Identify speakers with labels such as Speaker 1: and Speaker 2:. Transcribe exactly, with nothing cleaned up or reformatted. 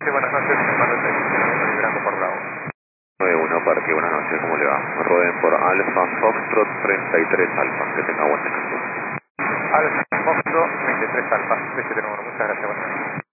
Speaker 1: Sí, buenas noches, Manuel Pérez, librando por Bravo.
Speaker 2: nueve uno Parque, buenas noches, ¿cómo le va? Roden por Alfa Foxtrot treinta y tres Alfa, que tenga buen descanso.
Speaker 1: Alfa Foxtrot treinta y tres Alfa, este número, muchas gracias, buenas noches.